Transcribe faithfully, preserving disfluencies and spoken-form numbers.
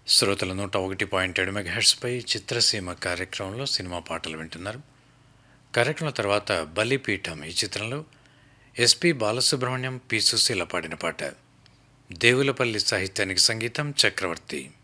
శ్రోతల నూట ఒకటి పాయింట్ ఏడు మెగాహెర్ట్స్పై చిత్రసీమ కార్యక్రమంలో సినిమా పాటలు వింటున్నారు. కార్యక్రమం తర్వాత బలిపీఠం ఈ చిత్రంలో ఎస్పి బాలసుబ్రహ్మణ్యం, పి సుశీల పాడిన పాట. దేవులపల్లి సాహిత్యానికి సంగీతం చక్రవర్తి.